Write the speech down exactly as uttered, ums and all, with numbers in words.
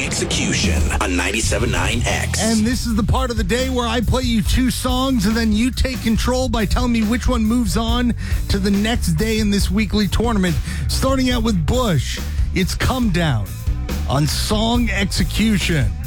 Execution on ninety-seven point nine X. And this is the part of the day where I play you two songs and then you take control by telling me which one moves on to the next day in this weekly tournament. Starting out with Bush, it's Come Down on Song Execution.